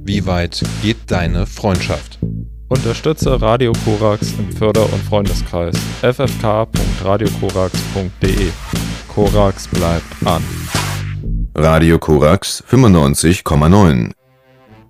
Wie weit geht deine Freundschaft? Unterstütze Radio Korax im Förder- und Freundeskreis ffk.radiokorax.de. Korax bleibt an. Radio Korax 95,9